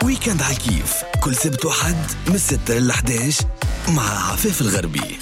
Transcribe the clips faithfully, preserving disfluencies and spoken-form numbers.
ويكند على الكيف كل سبت وحد من ستة للأحد عشر مع عفاف الغربي.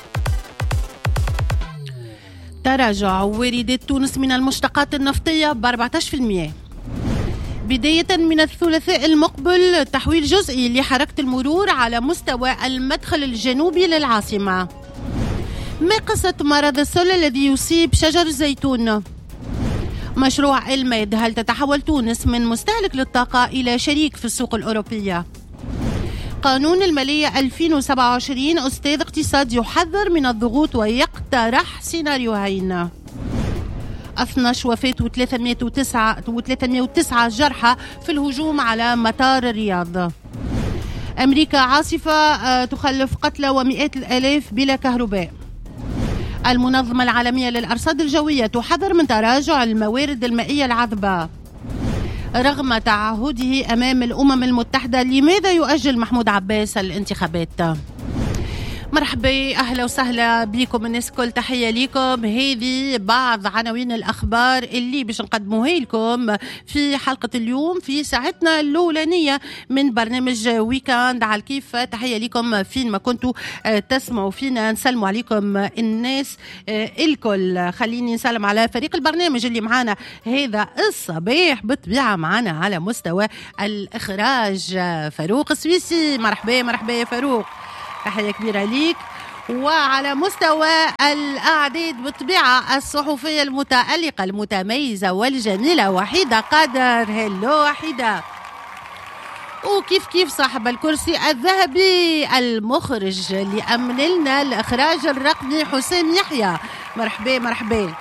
تراجع واردات تونس من المشتقات النفطية ب أربعة عشر بالمئة. بداية من الثلاثاء المقبل تحويل جزئي لحركة المرور على مستوى المدخل الجنوبي للعاصمة. ما قصة مرض السل الذي يصيب شجر الزيتون؟ مشروع الميد، هل تتحول تونس من مستهلك للطاقة إلى شريك في السوق الأوروبية؟ قانون المالية ألفين وسبعة وعشرين، أستاذ اقتصاد يحذر من الضغوط ويقترح سيناريوهين. اثني عشر وفاة وثلاثمئة وتسعة جرحى في الهجوم على مطار الرياض. أمريكا عاصفة تخلف قتلى ومئات الآلاف بلا كهرباء. المنظمة العالمية للأرصاد الجوية تحذر من تراجع الموارد المائية العذبة. رغم تعهده أمام الأمم المتحدة، لماذا يؤجل محمود عباس الانتخابات؟ مرحبا، أهلا وسهلا بكم الناس كل، تحية لكم. هذه بعض عناوين الأخبار اللي باش نقدموها لكم في حلقة اليوم في ساعتنا الأولانية من برنامج ويكند على الكيف. تحية لكم فين ما كنتوا تسمعوا فينا، نسلموا عليكم الناس الكل. خليني نسلم على فريق البرنامج اللي معانا هذا الصباح بالطبيعة. معانا على مستوى الإخراج فاروق السويسي، مرحبا مرحبا يا فاروق، تحية كبيرة ليك. وعلى مستوى الأعداد بالطبيعة الصحفية المتألقة المتميزة والجميلة وحيدة قادر. هلو وحيدة. وكيف كيف صاحب الكرسي الذهبي المخرج اللي أمن لنا الإخراج الرقمي حسام يحيى، مرحبا مرحبا.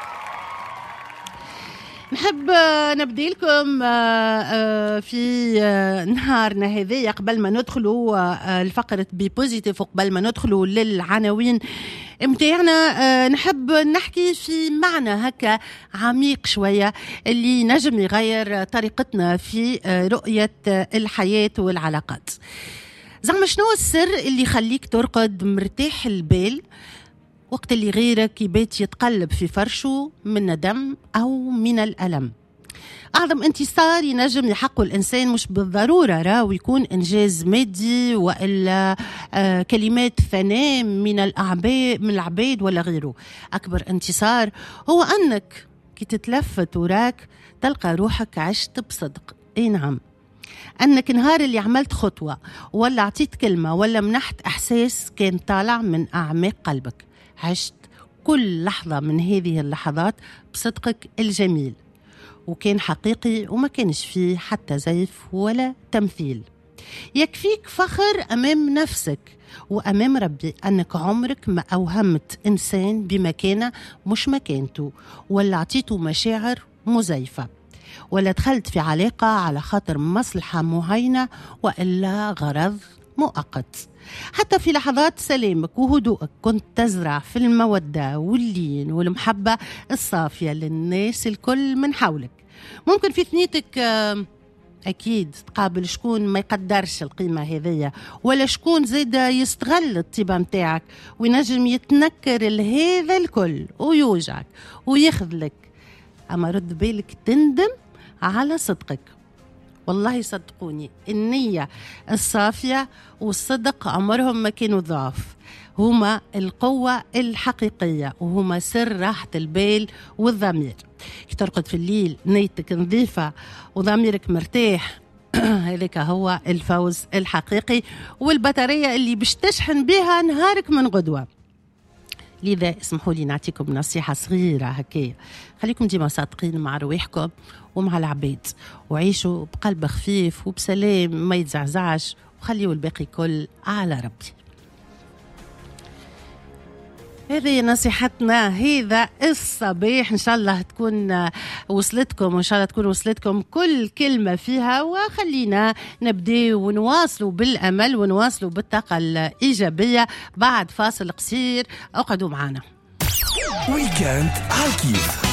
نحب نبدأ لكم في نهارنا هذه قبل ما ندخلوا الفقرة ببوزيتيف وقبل ما ندخلوا للعناوين متاعنا. نحب نحكي في معنى هكا عميق شوية اللي نجم يغير طريقتنا في رؤية الحياة والعلاقات. زعما شنو السر اللي يخليك ترقد مرتاح البال وقت اللي غيرك يبات يتقلب في فرشه من ندم أو من الألم؟ أعظم انتصار ينجم يحقق الإنسان مش بالضرورة راو يكون إنجاز مادي وإلا آه كلمات ثناء من الأعباء من العباد ولا غيره. أكبر انتصار هو أنك كي تتلفت وراك تلقى روحك عشت بصدق. إيه نعم، أنك نهار اللي عملت خطوة ولا عطيت كلمة ولا منحت إحساس كان طالع من أعماق قلبك، عشت كل لحظة من هذه اللحظات بصدقك الجميل وكان حقيقي وما كانش فيه حتى زيف ولا تمثيل. يكفيك فخر أمام نفسك وأمام ربي أنك عمرك ما أوهمت إنسان بمكانة مش مكانته ولا عطيته مشاعر مزيفة ولا دخلت في علاقة على خاطر مصلحة معينة وإلا غرض مؤقت. حتى في لحظات سلامك وهدوءك كنت تزرع في المودة واللين والمحبة الصافية للناس الكل من حولك. ممكن في ثنيتك أكيد تقابل شكون ما يقدرش القيمة هذية ولا شكون زيدا يستغل الطيبة متاعك وينجم يتنكر لهذا الكل ويوجعك ويخذلك. أما رد بالك تندم على صدقك. والله صدقوني النية الصافية والصدق عمرهم ما كانوا ضعف، هما القوة الحقيقية وهما سر راحة البال والضمير. كي ترقد في الليل نيتك نظيفة وضميرك مرتاح هذاك هو الفوز الحقيقي والبطارية اللي باش تشحن بها نهارك من غدوة. لذا اسمحوا لي نعطيكم نصيحة صغيرة هكايا، خليكم ديما صادقين مع رواحكم ومع العباد وعيشوا بقلب خفيف وبسلام ما يتزعزعش وخليوا الباقي كل على ربي. هذه نصيحتنا هذا الصباح، إن شاء الله تكون وصلتكم وإن شاء الله تكون وصلتكم كل كلمة فيها. وخلينا نبدأ ونواصلوا بالأمل ونواصلوا بالطاقة الإيجابية بعد فاصل قصير. اقعدوا معنا. ويكند على كيف.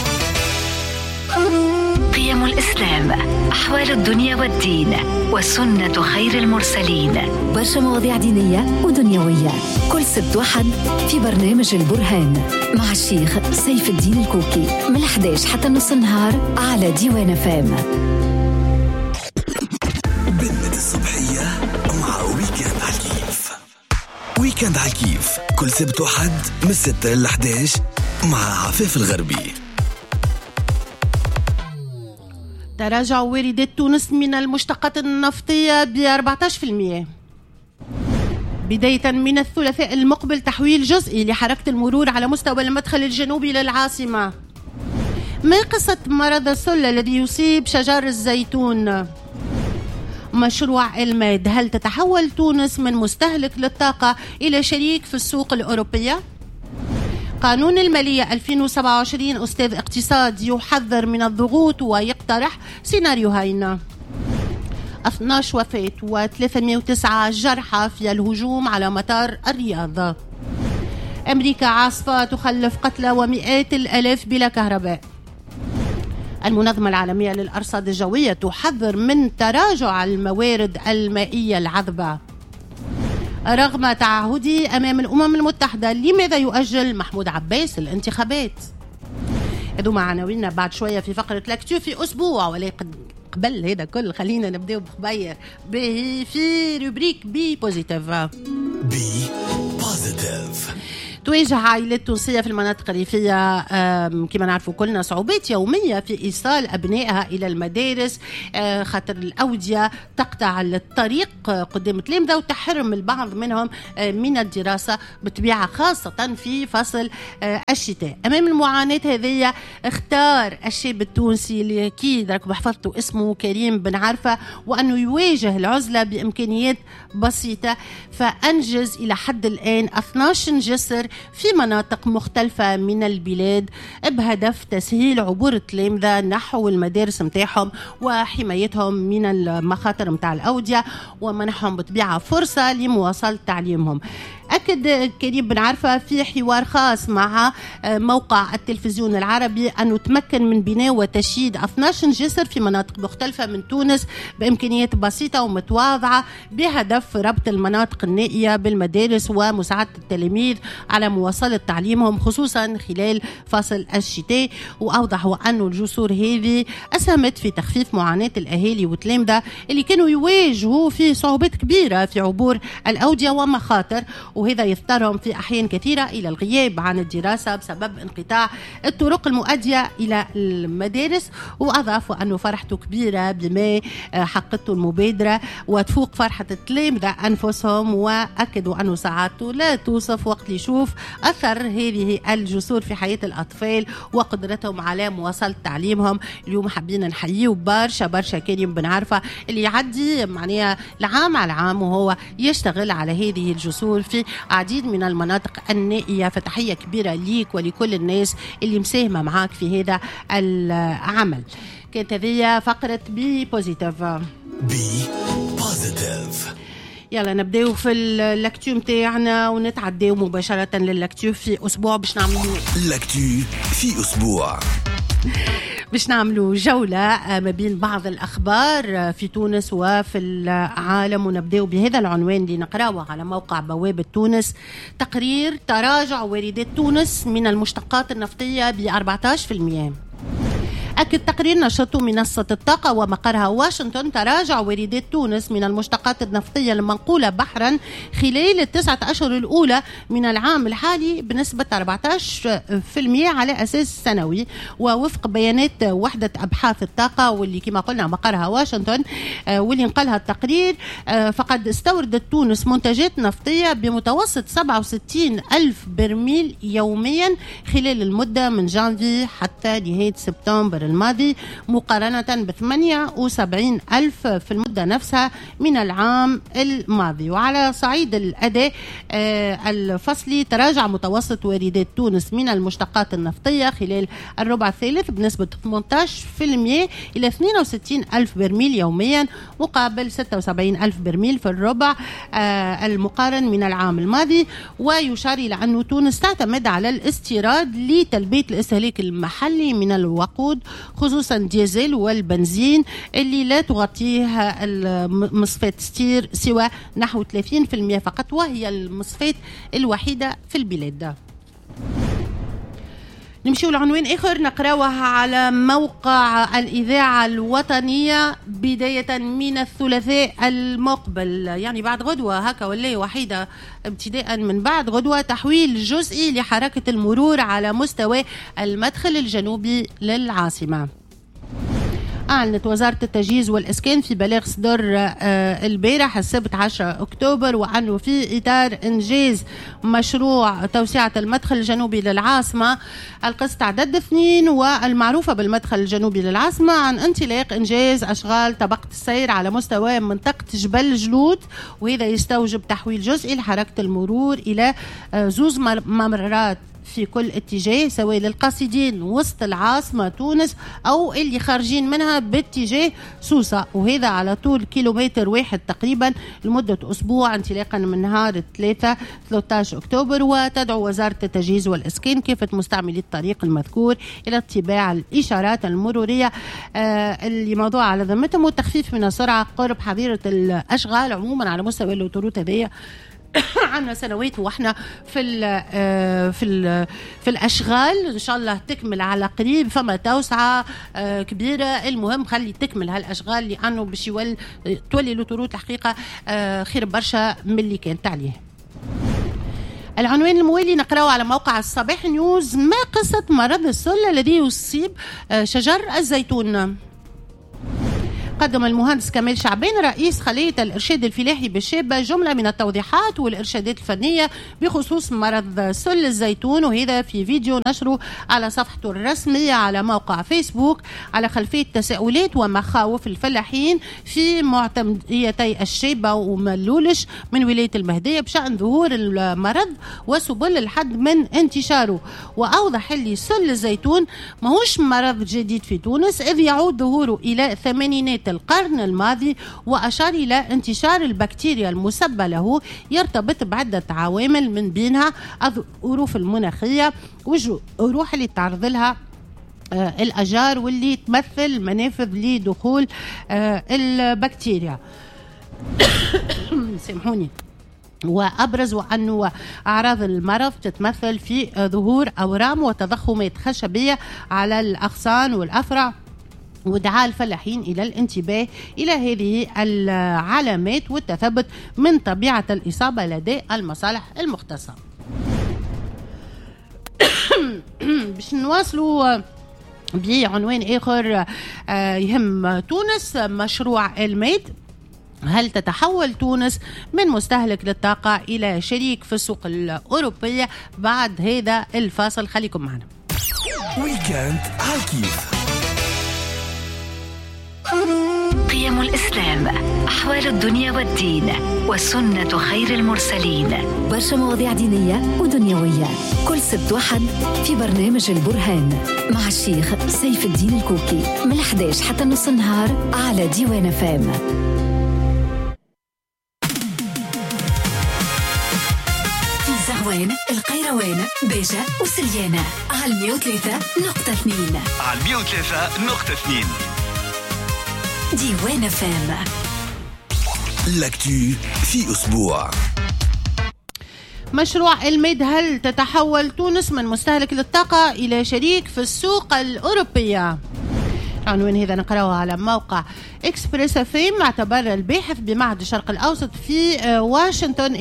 قيم الإسلام، أحوال الدنيا والدين، وسنة خير المرسلين، برشا مواضيع دينية ودنيوية، كل سبت وحد في برنامج البرهان مع الشيخ سيف الدين الكوكي من الأحد عشر حتى نص النهار على ديوان فام. بنت الصبح ويكند على الكيف كل سبت وحد من ستة إلى إحدى عشر مع عفاف الغربي. تراجع واردات تونس من المشتقات النفطية ب أربعة عشر بالمئة. بداية من الثلاثاء المقبل تحويل جزئي لحركة المرور على مستوى المدخل الجنوبي للعاصمة. ما قصة مرض السل الذي يصيب شجر الزيتون؟ مشروع الماد، هل تتحول تونس من مستهلك للطاقة إلى شريك في السوق الأوروبية؟ قانون المالية ألفين وسبعة وعشرين، أستاذ اقتصاد يحذر من الضغوط ويقترح سيناريوهين. اثني عشر وفاة وثلاثمئة وتسعة جرحى في الهجوم على مطار الرياض. أمريكا عاصفة تخلف قتلى ومئات الآلاف بلا كهرباء. المنظمة العالمية للأرصاد الجوية تحذر من تراجع الموارد المائية العذبة. رغم تعهدي أمام الأمم المتحدة، لماذا يؤجل محمود عباس الانتخابات؟ هذو عناويننا بعد شوية في فقرة لاكتو في أسبوع. ولكن قبل هذا كل خلينا نبدأ بخبير به في روبريك بي بوزيتيف. بي بوزيتيف. تواجه عائلات تونسية في المناطق الريفية كما نعرفوا كلنا صعوبات يومية في إيصال أبنائها إلى المدارس، خاطر الأودية تقطع الطريق قدام التلامذة وتحرم البعض منهم من الدراسة بطبيعة، خاصة في فصل الشتاء. أمام المعاناة هذه اختار الشاب التونسي اللي أكيد راكم حفظتوا اسمه كريم بن عرفة، وأنه يواجه العزلة بإمكانيات بسيطة، فأنجز إلى حد الآن اثني عشر جسر في مناطق مختلفة من البلاد بهدف تسهيل عبور التلامذة نحو المدارس متاعهم وحمايتهم من المخاطر متاع الأودية ومنحهم بطبيعة فرصة لمواصلة تعليمهم. أكد كريم بن عرفة في حوار خاص مع موقع التلفزيون العربي أنه تمكن من بناء وتشييد اثني عشر جسر في مناطق مختلفة من تونس بإمكانيات بسيطة ومتواضعة بهدف ربط المناطق النائية بالمدارس ومساعدة التلاميذ على مواصلة تعليمهم خصوصا خلال فصل الشتاء. وأوضح أن الجسور هذه أسهمت في تخفيف معاناة الأهالي والتلامذة اللي كانوا يواجهوا في صعوبات كبيرة في عبور الأودية ومخاطر، وهذا يضطرهم في أحيان كثيرة إلى الغياب عن الدراسة بسبب انقطاع الطرق المؤدية إلى المدارس. وأضافوا أنه فرحته كبيرة بما حققته المبادرة وتفوق فرحة التلامذة أنفسهم، وأكدوا أنه سعادته لا توصف وقت يشوف أثر هذه الجسور في حياة الأطفال وقدرتهم على مواصلة تعليمهم. اليوم حابين نحييه برشا برشا كريم بن عرفة اللي يعدي معناها العام على العام وهو يشتغل على هذه الجسور في عديد من المناطق النائية. فتحية كبيرة ليك ولكل الناس اللي مساهمة معاك في هذا العمل. كانت هذه فقرة بي بوزيتيف. بي بوزيتيف. يلا نبداو في اللاكتو متاعنا ونتعداو مباشرة للاكتو في أسبوع باش نعملوا لاكتو في أسبوع باش نعملوا جولة ما بين بعض الأخبار في تونس وفي العالم. ونبدأ بهذا العنوان اللي نقرأه على موقع بوابة تونس: تقرير تراجع واردات تونس من المشتقات النفطية ب أربعة عشر بالمئة. أكد تقرير نشرته منصة الطاقة ومقرها واشنطن تراجع واردات تونس من المشتقات النفطية المنقولة بحرا خلال التسعة أشهر الأولى من العام الحالي بنسبة أربعة عشر بالمئة على أساس سنوي. ووفق بيانات وحدة أبحاث الطاقة واللي كما قلنا مقرها واشنطن واللي نقلها التقرير، فقد استوردت تونس منتجات نفطية بمتوسط سبعة وستين ألف برميل يوميا خلال المدة من جانفي حتى نهاية سبتمبر الماضي، مقارنة ب ثمانية وسبعين ألف في المدة نفسها من العام الماضي. وعلى صعيد الأداء الفصلي تراجع متوسط واردات تونس من المشتقات النفطية خلال الربع الثالث بنسبة ثمانية عشر بالمئة إلى اثنين وستين ألف برميل يوميا مقابل ستة وسبعين ألف برميل في الربع المقارن من العام الماضي. ويشار إلى أن تونس تعتمد على الاستيراد لتلبية الاستهلاك المحلي من الوقود خصوصا ديزل والبنزين اللي لا تغطيها المصفات ستير سوى نحو ثلاثين بالمئة فقط، وهي المصفات الوحيدة في البلاد. نمشيو لعنوان آخر نقراوها على موقع الإذاعة الوطنية بداية من الثلاثاء المقبل، يعني بعد غدوة هكا ولا وحيدة، ابتداء من بعد غدوة تحويل جزئي لحركة المرور على مستوى المدخل الجنوبي للعاصمة. أعلنت وزارة التجهيز والإسكان في بلاغ صدر آه البارح السبت عشرة أكتوبر وأنه في إطار إنجاز مشروع توسعة المدخل الجنوبي للعاصمة القسط عدد اثنين والمعروفة بالمدخل الجنوبي للعاصمة عن انطلاق إنجاز أشغال طبقة السير على مستوى منطقة جبل جلود، وهذا يستوجب تحويل جزئي لحركة المرور إلى آه زوز ممرات في كل اتجاه سواء للقاصدين وسط العاصمة تونس أو اللي خارجين منها باتجاه سوسة، وهذا على طول كيلومتر واحد تقريبا لمدة أسبوع انطلاقا من نهار ثلاثة ثلاثة عشر أكتوبر. وتدعو وزارة التجهيز والإسكان كافة مستعملي الطريق المذكور إلى اتباع الإشارات المرورية آه اللي موضوع على ذمتهم والتخفيف من السرعة قرب حظيرة الأشغال عموما على مستوى الأوتوروت هذه. عنا سنوات واحنا في ال في ال في الاشغال، ان شاء الله تكمل على قريب، فما توسعه كبيره. المهم خلي تكمل هالاشغال لانه باش يولي تولي لوتوروت الحقيقه خير برشا من اللي كانت عليه. العنوان الموالي نقرأه على موقع الصباح نيوز: ما قصة مرض السل الذي يصيب شجر الزيتون؟ قدم المهندس كمال شعبان رئيس خلية الإرشاد الفلاحي بالشابة جملة من التوضيحات والإرشادات الفنية بخصوص مرض سل الزيتون، وهذا في فيديو نشره على صفحته الرسمية على موقع فيسبوك على خلفية تساؤلات ومخاوف الفلاحين في معتمديتي الشابة وملولش من ولاية المهدية بشأن ظهور المرض وسبل الحد من انتشاره. وأوضح اللي سل الزيتون ماهوش مرض جديد في تونس إذ يعود ظهوره إلى ثمانينات القرن الماضي، وأشار إلى انتشار البكتيريا المسببة له يرتبط بعدة عوامل من بينها الظروف المناخية والجروح اللي تعرض لها آه الأشجار واللي تمثل منافذ لدخول آه البكتيريا. سامحوني. وأبرز أنه أعراض المرض تتمثل في ظهور أورام وتضخمات خشبية على الأغصان والأفرع، ودعا الفلاحين إلى الانتباه إلى هذه العلامات والتثبت من طبيعة الإصابة لدى المصالح المختصة. باش نواصلوا بعنوان آخر يهم تونس: مشروع الميد. هل تتحول تونس من مستهلك للطاقة إلى شريك في السوق الأوروبية؟ بعد هذا الفاصل خليكم معنا. ويكند عالكيف. قيم الإسلام، أحوال الدنيا والدين، وسنة خير المرسلين. برشا مواضيع دينية ودنيوية كل سبت واحد في برنامج البرهان مع الشيخ سيف الدين الكوكي من إحدى عشر حتى نص النهار على ديوان فام. في زهوان، القيروان، بيجة وسليانة على مية وثلاثة نقطة اثنين على مية وثلاثة نقطة اثنين ديوان فام. لاكتو في أسبوع. مشروع الميد. هل تتحول تونس من مستهلك للطاقة إلى شريك في السوق الأوروبية؟ عنوان هذا نقرأه على موقع إكسبريس فيم. اعتبر الباحث بمعهد الشرق الأوسط في واشنطن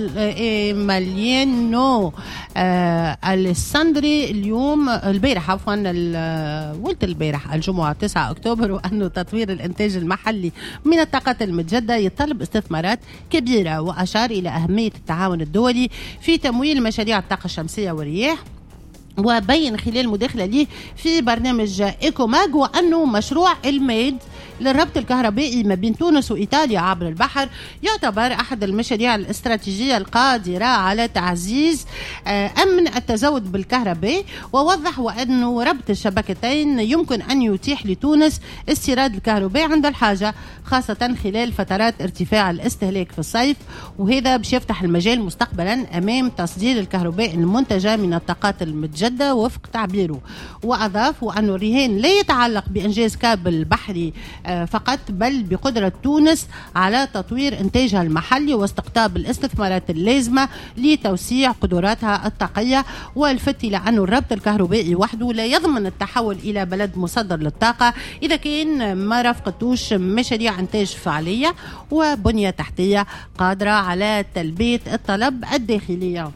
إيماليانو الساندري اليوم البارح عفوا ولت البارح الجمعة تسعة أكتوبر وأنه تطوير الإنتاج المحلي من الطاقات المتجددة يتطلب استثمارات كبيرة، وأشار إلى أهمية التعاون الدولي في تمويل مشاريع الطاقة الشمسية والرياح، وبين خلال مداخلة ليه في برنامج إيكوماج وأنه مشروع الميد للربط الكهربائي ما بين تونس وإيطاليا عبر البحر يعتبر أحد المشاريع الاستراتيجية القادرة على تعزيز أمن التزود بالكهرباء. ووضح وأنه ربط الشبكتين يمكن أن يتيح لتونس استيراد الكهرباء عند الحاجة، خاصة خلال فترات ارتفاع الاستهلاك في الصيف، وهذا باش يفتح المجال مستقبلا أمام تصدير الكهرباء المنتجة من الطاقات المتجددة وفق تعبيره. وأضاف وأنه الرهان لا يتعلق بإنجاز كابل بحري فقط، بل بقدرة تونس على تطوير إنتاجها المحلي واستقطاب الاستثمارات اللازمة لتوسيع قدراتها الطاقية. والفت إلى أن الربط الكهربائي وحده لا يضمن التحول إلى بلد مصدر للطاقة إذا كان ما رافقتوش مشاريع إنتاج فعالية وبنية تحتية قادرة على تلبية الطلب الداخلية.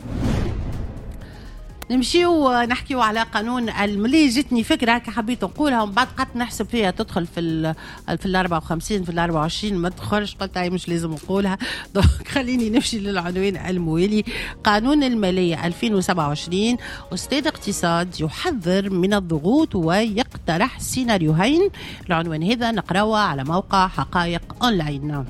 نمشيو نحكيو على قانون المالية. جتني فكرة هكا حبيت نقولها ومن بعد قعدت نحسب فيها تدخل في ال في ال أربعة وخمسين في ال أربعة وعشرين ما تدخلش، قلت هاي مش لازم نقولها. دونك خليني نمشي للعنوان الموالي. قانون المالية ألفين وسبعة وعشرين. أستاذ اقتصاد يحذر من الضغوط ويقترح سيناريوهين. العنوان هذا نقرأه على موقع حقائق أونلاين.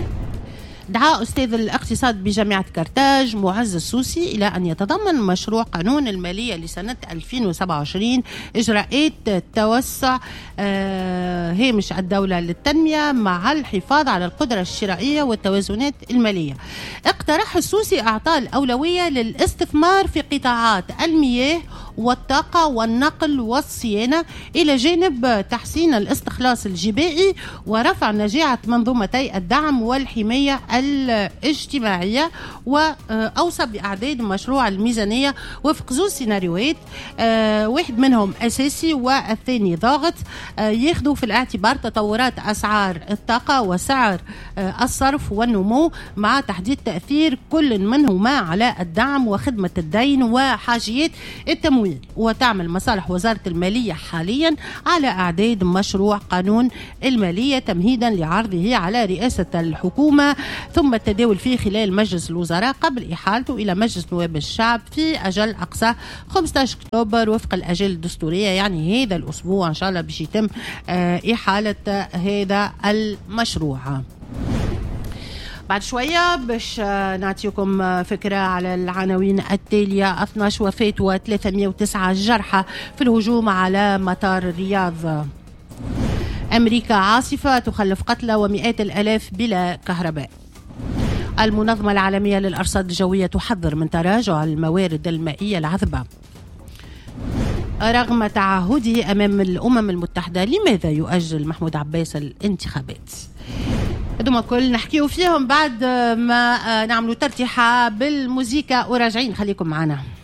دعا أستاذ الاقتصاد بجامعة كرتاج معز السوسي إلى أن يتضمن مشروع قانون المالية لسنة ألفين وسبعة وعشرين إجراءات توسع آه هامش الدولة للتنمية مع الحفاظ على القدرة الشرائية والتوازنات المالية. اقترح السوسي إعطاء الأولوية للاستثمار في قطاعات المياه والطاقة والنقل والصيانة إلى جانب تحسين الاستخلاص الجبائي ورفع نجاعة منظومتي الدعم والحماية الاجتماعية. وأوصى بأعداد مشروع الميزانية وفق زوج سيناريوهات، أه واحد منهم أساسي والثاني ضاغط، أه ياخذوا في الاعتبار تطورات أسعار الطاقة وسعر أه الصرف والنمو مع تحديد تأثير كل منهما على الدعم وخدمة الدين وحاجيات التمويل. وتعمل مصالح وزارة المالية حاليا على إعداد مشروع قانون المالية تمهيدا لعرضه على رئاسة الحكومة ثم التداول فيه خلال مجلس الوزراء قبل إحالته إلى مجلس نواب الشعب في أجل أقصى خمسة عشر أكتوبر وفق الأجل الدستورية. يعني هذا الأسبوع إن شاء الله باش يتم إحالة هذا المشروع. بعد شوية باش نعطيكم فكرة على العناوين التالية. اثني عشر وفاة وثلاثمئة وتسعة جرحى في الهجوم على مطار الرياض. أمريكا عاصفة تخلف قتلى ومئات الآلاف بلا كهرباء. المنظمة العالمية للأرصاد الجوية تحذر من تراجع الموارد المائية العذبة. رغم تعهده أمام الأمم المتحدة لماذا يؤجل محمود عباس الانتخابات؟ هذوما كل نحكيو فيهم بعد ما نعملوا ترتيحة بالموسيقى وراجعين. خليكم معنا.